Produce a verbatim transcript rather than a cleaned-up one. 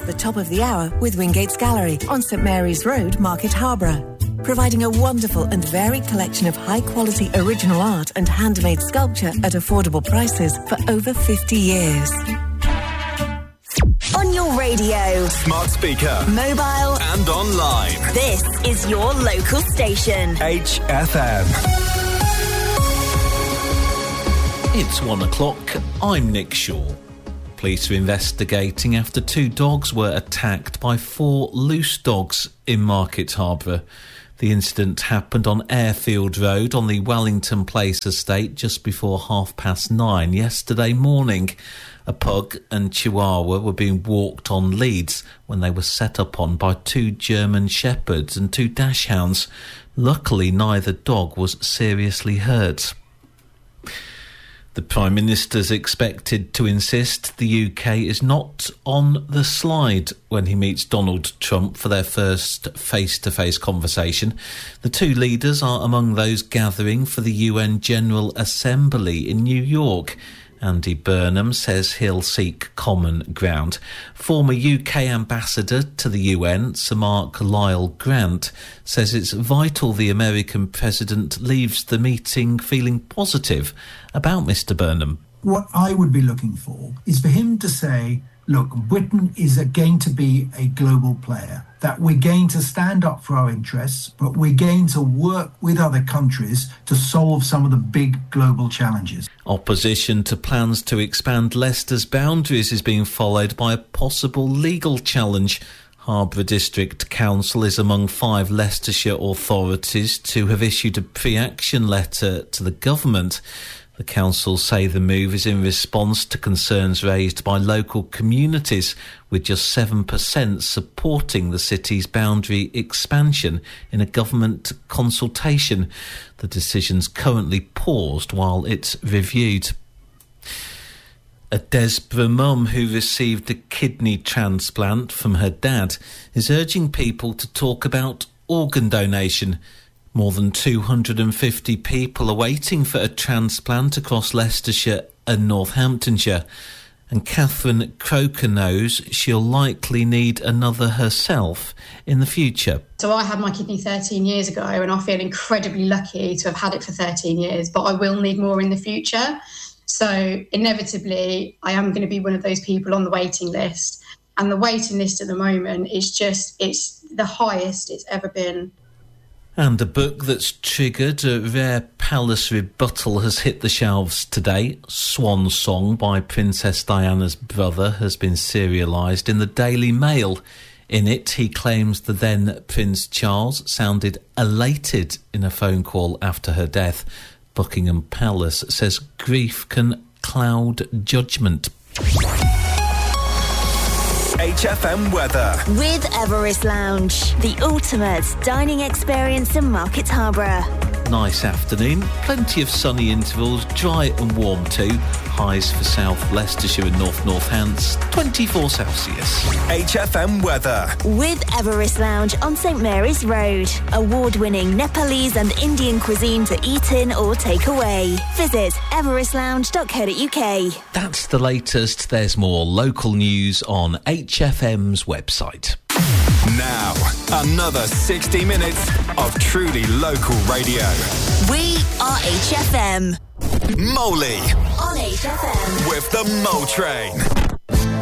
the top of the hour with Wingates Gallery on St Mary's Road, Market Harborough. Providing a wonderful and varied collection of high-quality original art and handmade sculpture at affordable prices for over fifty years. On your radio, smart speaker, mobile and online. This is your local station. H F M. It's one o'clock. I'm Nick Shaw. Police are investigating after two dogs were attacked by four loose dogs in Market Harborough. The incident happened on Airfield Road on the Wellington Place estate just before half past nine yesterday morning. A pug and chihuahua were being walked on leads when they were set up on by two German shepherds and two dachshunds. Luckily, neither dog was seriously hurt. The Prime Minister's expected to insist the U K is not on the slide when he meets Donald Trump for their first face-to-face conversation. The two leaders are among those gathering for the U N General Assembly in New York. Andy Burnham says he'll seek common ground. Former U K ambassador to the U N, Sir Mark Lyle Grant, says it's vital the American president leaves the meeting feeling positive about Mr Burnham. What I would be looking for is for him to say, look, Britain is going to be a global player, that we're going to stand up for our interests, but we're going to work with other countries to solve some of the big global challenges. Opposition to plans to expand Leicester's boundaries is being followed by a possible legal challenge. Harborough District Council is among five Leicestershire authorities to have issued a pre-action letter to the government. The council say the move is in response to concerns raised by local communities, with just seven percent supporting the city's boundary expansion in a government consultation. The decision's currently paused while it's reviewed. A Desborough mum who received a kidney transplant from her dad is urging people to talk about organ donation. More than two hundred fifty people are waiting for a transplant across Leicestershire and Northamptonshire. And Catherine Croker knows she'll likely need another herself in the future. So I had my kidney thirteen years ago and I feel incredibly lucky to have had it for thirteen years, but I will need more in the future. So inevitably, I am going to be one of those people on the waiting list. And the waiting list at the moment is just, it's the highest it's ever been. And a book that's triggered a rare palace rebuttal has hit the shelves today. Swan Song by Princess Diana's brother has been serialised in the Daily Mail. In it, he claims the then Prince Charles sounded elated in a phone call after her death. Buckingham Palace says grief can cloud judgment. H F M weather. With Everest Lounge, the ultimate dining experience in Market Harborough. Nice afternoon, plenty of sunny intervals, dry and warm too. Highs for South Leicestershire and North Northants, twenty-four Celsius. H F M weather. With Everest Lounge on St Mary's Road. Award-winning Nepalese and Indian cuisine to eat in or take away. Visit everest lounge dot co dot uk. That's the latest. There's more local news on H F M's website. Now, another sixty minutes of truly local radio. We are H F M. Moley on H F M with the Mole Train.